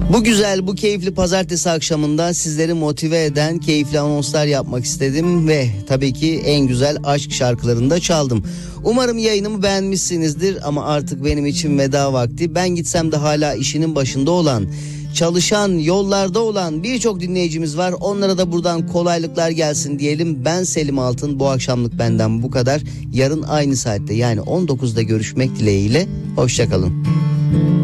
Bu güzel, bu keyifli pazartesi akşamında sizleri motive eden keyifli anonslar yapmak istedim ve tabii ki en güzel aşk şarkılarını da çaldım. Umarım yayınımı beğenmişsinizdir ama artık benim için veda vakti. Ben gitsem de hala işinin başında olan, çalışan, yollarda olan birçok dinleyicimiz var. Onlara da buradan kolaylıklar gelsin diyelim. Ben Selim Altın, bu akşamlık benden bu kadar. Yarın aynı saatte, yani 19'da görüşmek dileğiyle. Hoşça kalın.